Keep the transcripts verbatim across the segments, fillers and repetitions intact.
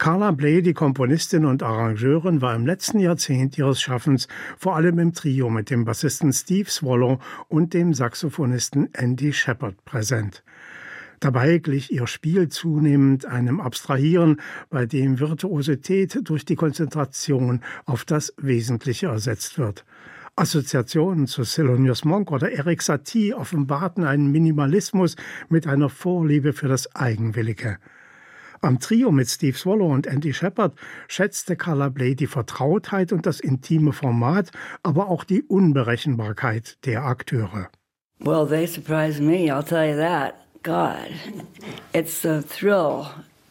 Carla Bley, die Komponistin und Arrangeurin, war im letzten Jahrzehnt ihres Schaffens vor allem im Trio mit dem Bassisten Steve Swallow und dem Saxophonisten Andy Shepard präsent. Dabei glich ihr Spiel zunehmend einem Abstrahieren, bei dem Virtuosität durch die Konzentration auf das Wesentliche ersetzt wird. Assoziationen zu Thelonious Monk oder Erik Satie offenbarten einen Minimalismus mit einer Vorliebe für das Eigenwillige. Am Trio mit Steve Swallow und Andy Shepard schätzte Carla Bley die Vertrautheit und das intime Format, aber auch die Unberechenbarkeit der Akteure. Well, they surprised me, I'll tell you that. God, it's a thrill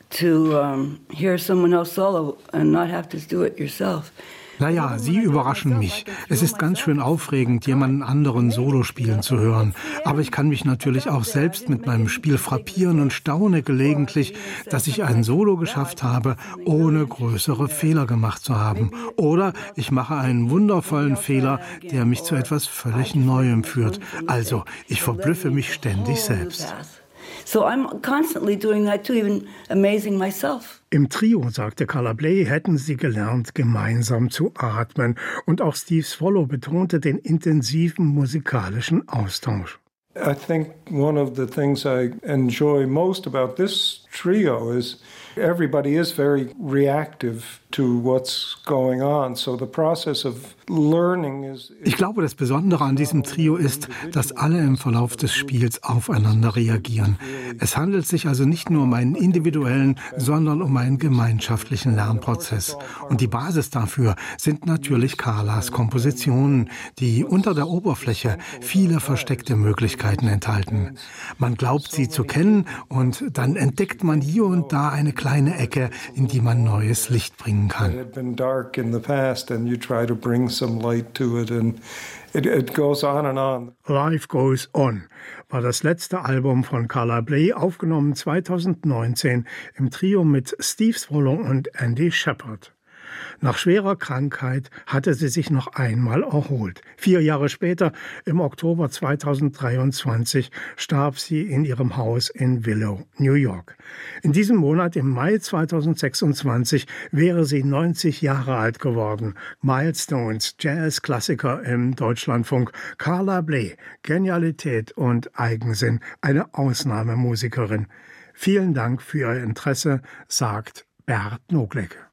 to um, hear someone else solo and not have to do it yourself. Naja, Sie überraschen mich. Es ist ganz schön aufregend, jemanden anderen Solo spielen zu hören. Aber ich kann mich natürlich auch selbst mit meinem Spiel frappieren und staune gelegentlich, dass ich ein Solo geschafft habe, ohne größere Fehler gemacht zu haben. Oder ich mache einen wundervollen Fehler, der mich zu etwas völlig Neuem führt. Also, ich verblüffe mich ständig selbst. So I'm constantly doing that too, even amazing myself. Im Trio, sagte Carla Bley, hätten sie gelernt, gemeinsam zu atmen. Und auch Steve Swallow betonte den intensiven musikalischen Austausch. I think one of the things I enjoy most about this trio is everybody is very reactive to what's going on. So the process of learning is. Ich glaube, das Besondere an diesem Trio ist, dass alle im Verlauf des Spiels aufeinander reagieren. Es handelt sich also nicht nur um einen individuellen, sondern um einen gemeinschaftlichen Lernprozess. Und die Basis dafür sind natürlich Carlas Kompositionen, die unter der Oberfläche viele versteckte Möglichkeiten enthalten. Man glaubt, sie zu kennen, und dann entdeckt man hier und da eine kleine Ecke, in die man neues Licht bringen kann. Life Goes On war das letzte Album von Carla Bley, aufgenommen zweitausendneunzehn im Trio mit Steve Swallow und Andy Shepard. Nach schwerer Krankheit hatte sie sich noch einmal erholt. Vier Jahre später, im Oktober zweitausenddreiundzwanzig, starb sie in ihrem Haus in Willow, New York. In diesem Monat, im Mai zweitausendsechsundzwanzig, wäre sie neunzig Jahre alt geworden. Milestones, Jazz-Klassiker im Deutschlandfunk. Carla Bley, Genialität und Eigensinn, eine Ausnahmemusikerin. Vielen Dank für Ihr Interesse, sagt Bert Nogleck.